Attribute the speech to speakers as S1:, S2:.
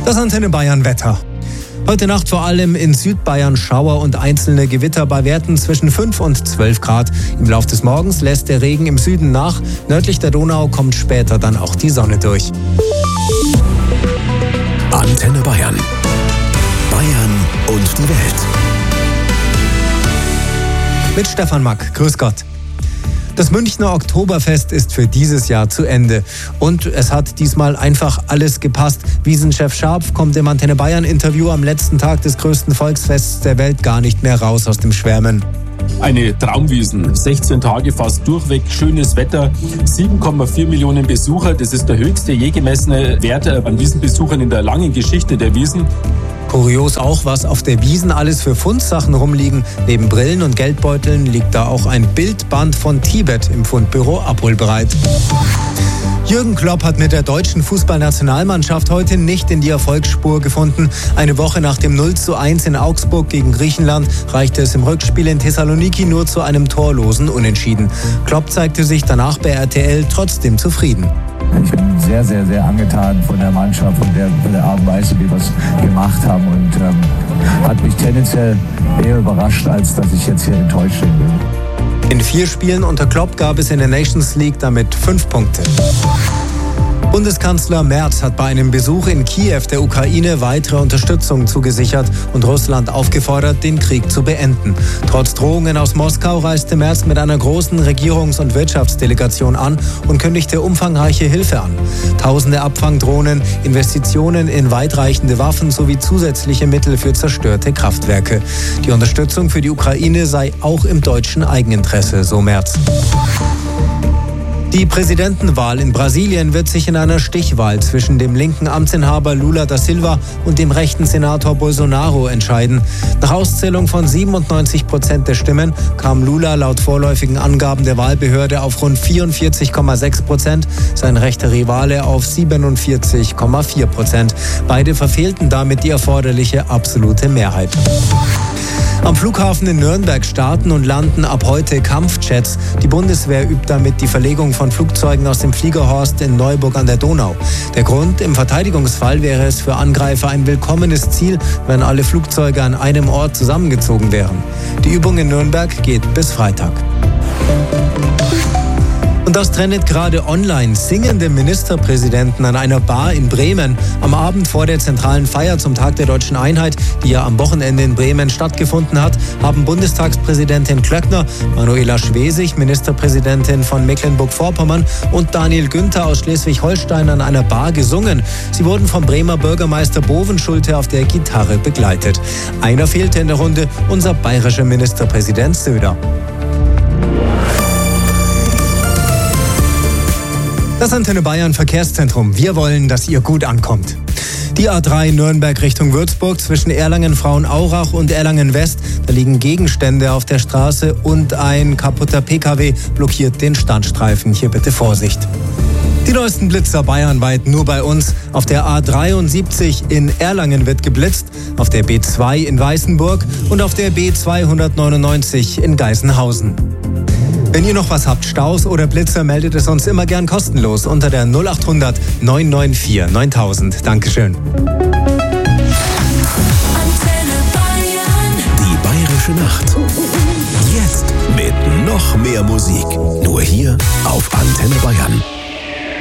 S1: Das Antenne Bayern Wetter. Heute Nacht vor allem in Südbayern Schauer und einzelne Gewitter bei Werten zwischen 5 und 12 Grad. Im Laufe des Morgens lässt der Regen im Süden nach. Nördlich der Donau kommt später dann auch die Sonne durch.
S2: Antenne Bayern. Bayern und die Welt.
S1: Mit Stefan Mack. Grüß Gott. Das Münchner Oktoberfest ist für dieses Jahr zu Ende. Und es hat diesmal einfach alles gepasst. Wiesenchef Scharpf kommt im Antenne Bayern Interview am letzten Tag des größten Volksfests der Welt gar nicht mehr raus aus dem Schwärmen.
S3: Eine Traumwiesn, 16 Tage fast durchweg, schönes Wetter, 7,4 Millionen Besucher. Das ist der höchste je gemessene Wert an Wiesenbesuchern in der langen Geschichte der Wiesn.
S1: Kurios auch, was auf der Wiesn alles für Fundsachen rumliegen. Neben Brillen und Geldbeuteln liegt da auch ein Bildband von Tibet im Fundbüro abholbereit. Jürgen Klopp hat mit der deutschen Fußballnationalmannschaft heute nicht in die Erfolgsspur gefunden. Eine Woche nach dem 0:1 in Augsburg gegen Griechenland reichte es im Rückspiel in Thessaloniki nur zu einem torlosen Unentschieden. Klopp zeigte sich danach bei RTL trotzdem zufrieden.
S4: Ich bin sehr, sehr, sehr angetan von der Mannschaft, von der Art und Weise, wie wir es gemacht haben, und hat mich tendenziell eher überrascht, als dass ich jetzt hier enttäuscht bin.
S1: In 4 Spielen unter Klopp gab es in der Nations League damit 5 Punkte. Bundeskanzler Merz hat bei einem Besuch in Kiew der Ukraine weitere Unterstützung zugesichert und Russland aufgefordert, den Krieg zu beenden. Trotz Drohungen aus Moskau reiste Merz mit einer großen Regierungs- und Wirtschaftsdelegation an und kündigte umfangreiche Hilfe an. Tausende Abfangdrohnen, Investitionen in weitreichende Waffen sowie zusätzliche Mittel für zerstörte Kraftwerke. Die Unterstützung für die Ukraine sei auch im deutschen Eigeninteresse, so Merz. Die Präsidentenwahl in Brasilien wird sich in einer Stichwahl zwischen dem linken Amtsinhaber Lula da Silva und dem rechten Senator Bolsonaro entscheiden. Nach Auszählung von 97% der Stimmen kam Lula laut vorläufigen Angaben der Wahlbehörde auf rund 44,6%, sein rechter Rivale auf 47,4%. Beide verfehlten damit die erforderliche absolute Mehrheit. Am Flughafen in Nürnberg starten und landen ab heute Kampfjets. Die Bundeswehr übt damit die Verlegung von Flugzeugen aus dem Fliegerhorst in Neuburg an der Donau. Der Grund: im Verteidigungsfall wäre es für Angreifer ein willkommenes Ziel, wenn alle Flugzeuge an einem Ort zusammengezogen wären. Die Übung in Nürnberg geht bis Freitag. Und das trendet gerade online. Singende Ministerpräsidenten an einer Bar in Bremen. Am Abend vor der zentralen Feier zum Tag der Deutschen Einheit, die ja am Wochenende in Bremen stattgefunden hat, haben Bundestagspräsidentin Klöckner, Manuela Schwesig, Ministerpräsidentin von Mecklenburg-Vorpommern, und Daniel Günther aus Schleswig-Holstein an einer Bar gesungen. Sie wurden vom Bremer Bürgermeister Bovenschulte auf der Gitarre begleitet. Einer fehlte in der Runde: unser bayerischer Ministerpräsident Söder. Das Antenne Bayern Verkehrszentrum. Wir wollen, dass ihr gut ankommt. Die A3 Nürnberg Richtung Würzburg zwischen Erlangen-Frauenaurach und Erlangen-West. Da liegen Gegenstände auf der Straße und ein kaputter PKW blockiert den Standstreifen. Hier bitte Vorsicht. Die neuesten Blitzer bayernweit nur bei uns. Auf der A73 in Erlangen wird geblitzt, auf der B2 in Weißenburg und auf der B299 in Geisenhausen. Wenn ihr noch was habt, Staus oder Blitzer, meldet es uns immer gern kostenlos unter der 0800 994 9000. Dankeschön.
S2: Die Bayerische Nacht. Jetzt mit noch mehr Musik. Nur hier auf Antenne Bayern.